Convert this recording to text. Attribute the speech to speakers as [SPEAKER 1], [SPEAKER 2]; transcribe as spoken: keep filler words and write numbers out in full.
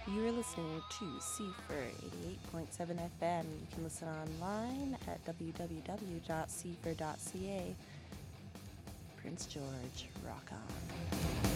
[SPEAKER 1] You are listening to C F R eighty-eight point seven F M. You can listen online at w w w dot c f r dot c a. Prince George, rock on.